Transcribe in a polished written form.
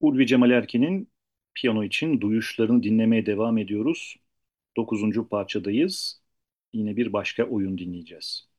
Ulvi Cemal Erkin'in piyano için duyuşlarını dinlemeye devam ediyoruz. Dokuzuncu parçadayız. Yine bir başka oyun dinleyeceğiz.